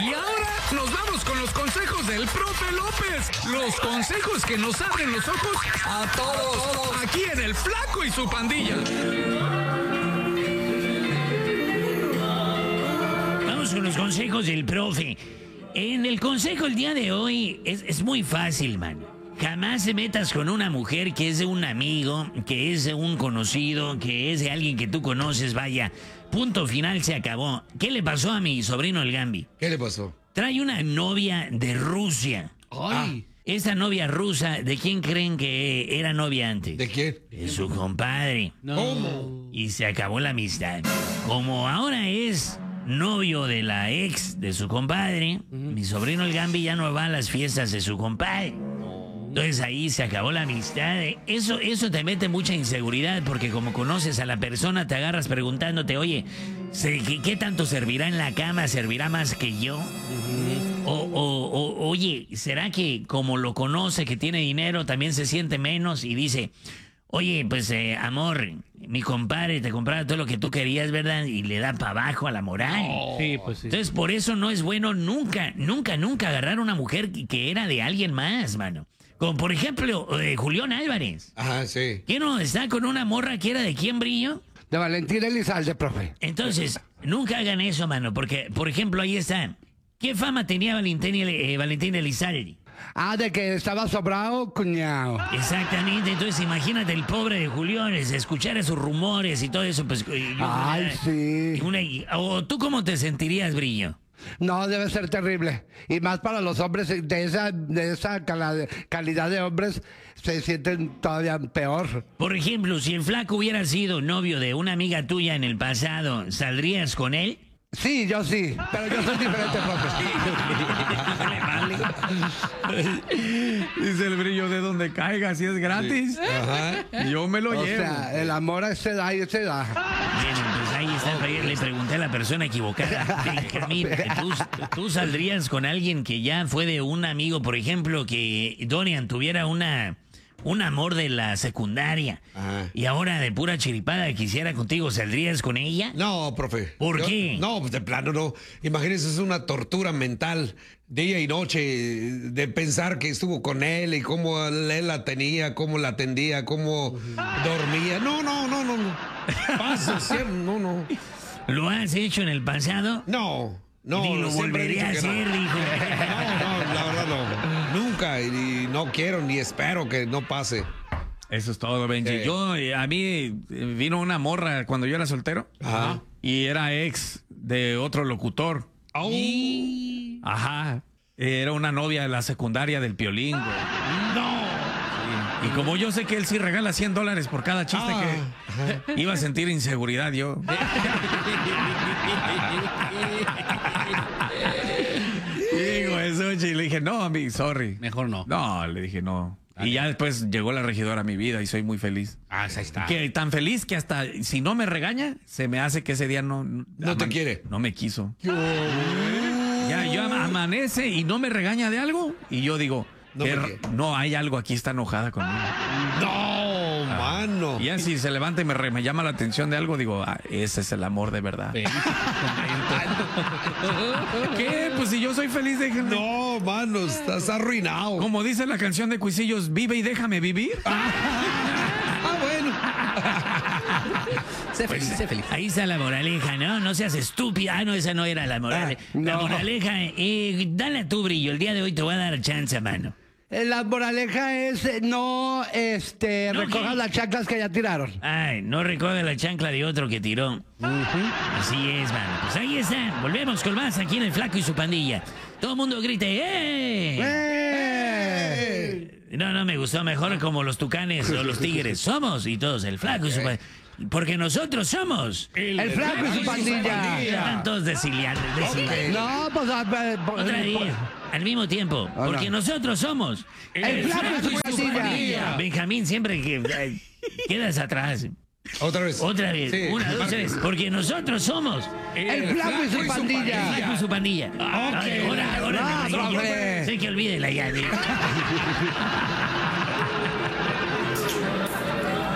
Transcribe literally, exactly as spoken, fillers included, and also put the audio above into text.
Y ahora nos vamos con los consejos del profe López. Los consejos que nos abren los ojos a todos. Aquí en El Flaco y su Pandilla. Vamos con los consejos del profe. En el consejo el día de hoy es, es muy fácil, man. Jamás te metas con una mujer que es de un amigo, que es de un conocido, que es de alguien que tú conoces, vaya. Punto final, se acabó. ¿Qué le pasó a mi sobrino el Gambi? ¿Qué le pasó? Trae una novia de Rusia. Ay. Ah, esa novia rusa, ¿de quién creen que era novia antes? ¿De quién? De su compadre. No. ¿Cómo? Y se acabó la amistad. Como ahora es novio de la ex de su compadre, uh-huh. mi sobrino el Gambi ya no va a las fiestas de su compadre. Entonces ahí se acabó la amistad. Eso, eso te mete mucha inseguridad porque como conoces a la persona te agarras preguntándote, oye, ¿qué, qué tanto servirá en la cama? ¿Servirá más que yo? Uh-huh. o, o, o, oye, ¿será que como lo conoce, que tiene dinero, también se siente menos y dice, oye, pues eh, amor, mi compadre te compraba todo lo que tú querías, ¿verdad? Y le da para abajo a la moral. Oh. Sí, pues sí. Entonces por eso no es bueno nunca, nunca, nunca agarrar a una mujer que, que era de alguien más, mano. Como por ejemplo, eh, Julián Álvarez. Ajá, sí. ¿Quién no está con una morra que era de quién, Brillo? De Valentín Elizalde, profe. Entonces, nunca hagan eso, mano, porque, por ejemplo, ahí está. ¿Qué fama tenía Valentín, eh, Valentín Elizalde? Ah, de que estaba sobrado, cuñado. Exactamente, entonces imagínate el pobre de Julián, escuchar esos rumores y todo eso, pues... Yo, Ay, una, sí. Una, o ¿tú cómo te sentirías, Brillo? No, debe ser terrible. Y más para los hombres de esa, de esa cala, calidad de hombres, se sienten todavía peor. Por ejemplo, si el Flaco hubiera sido novio de una amiga tuya en el pasado, ¿saldrías con él? Sí, yo sí, pero yo soy diferente, profe. Dice el Brillo, de donde caiga, si es gratis. Sí. Ajá. Yo me lo o llevo. O sea, el amor a esa edad y esa edad. Bueno, pues ahí está, le pregunté a la persona equivocada. Benjamín, ¿tú, tú saldrías con alguien que ya fue de un amigo, por ejemplo, que Dorian tuviera una... un amor de la secundaria. Ajá. Y ahora de pura chiripada quisiera contigo, ¿saldrías con ella? No, profe. ¿Por Yo, qué? No, pues de plano no. Imagínense, es una tortura mental, día y noche, de pensar que estuvo con él y cómo él la tenía, cómo la atendía, cómo uh-huh. dormía. No, no, no, no. no. Pasa, siempre, no, no. ¿Lo has hecho en el pasado? No. No, ni lo volvería a hacer, no. dijo. No, no, la verdad no. Nunca, y no quiero ni espero que no pase. Eso es todo, Benji. Eh. Yo, a mí vino una morra cuando yo era soltero. Ajá. Y era ex de otro locutor. Oh. Y... Ajá. Era una novia de la secundaria del Piolín, güey. No. Sí. Y como yo sé que él sí regala cien dólares por cada chiste ah. que iba a sentir inseguridad yo. Digo eso, y le dije, no, mi, sorry. Mejor no. No, le dije, no. Ay. Y ya después llegó la regidora a mi vida y soy muy feliz. Ah, ahí está. Que tan feliz que hasta si no me regaña, se me hace que ese día no... No, no te quiere. No me quiso. ¿Qué? Ya, yo amanece y no me regaña de algo. Y yo digo, no, que, no hay algo aquí, está enojada conmigo. No, ah. mano. Y ya si se levanta y me, re, me llama la atención de algo, digo, ah, ese es el amor de verdad. ¿Qué? Pues si yo soy feliz, déjame. No, mano, estás arruinado. Como dice la canción de Cuisillos, vive y déjame vivir. Ah, bueno. Sé feliz, sé feliz. Ahí está la moraleja, ¿no? No seas estúpida. Ah, no, esa no era la moraleja. Ah, no. La moraleja, eh, dale a tu Brillo. El día de hoy te voy a dar chance, mano. La moraleja es no, este, ¿No recojan qué? las chanclas que ya tiraron. Ay, no recoge la chancla de otro que tiró. Uh-huh. Así es, mano. Pues ahí está. Volvemos con más aquí en El Flaco y su Pandilla. Todo el mundo grite, ¡eh! ¡Eh! No, no, me gustó mejor como los tucanes o los tigres. Somos y todos El Flaco y su Pandilla. Porque nosotros somos El, el Flaco y su Pandilla. Están todos desiliando. Okay. No, pues... A, a, Otra día, al mismo tiempo. Oh, porque no. nosotros somos El, el Flaco y su Pandilla. Pandilla. Benjamín, siempre que eh, quedas atrás. Otra vez. Otra vez. Sí, Una, dos, tres. Porque nosotros somos El, el Flaco y su Pandilla. El Flaco y su Pandilla. Okay. Ahora, ahora. No, Sé que olvídela ya.